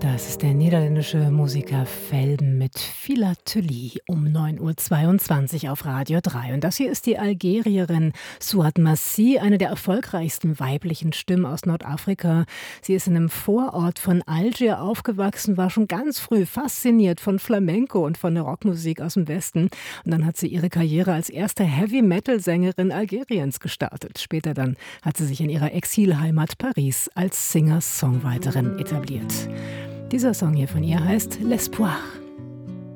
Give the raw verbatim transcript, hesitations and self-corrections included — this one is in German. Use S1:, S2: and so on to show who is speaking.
S1: Das ist der niederländische Musiker Velden mit Philately um neun Uhr zweiundzwanzig auf Radio drei. Und das hier ist die Algerierin Suad Massi, eine der erfolgreichsten weiblichen Stimmen aus Nordafrika. Sie ist in einem Vorort von Algier aufgewachsen, war schon ganz früh fasziniert von Flamenco und von der Rockmusik aus dem Westen. Und dann hat sie ihre Karriere als erste Heavy-Metal-Sängerin Algeriens gestartet. Später dann hat sie sich in ihrer Exilheimat Paris als Singer-Songwriterin etabliert. Dieser Song hier von ihr heißt L'Espoir.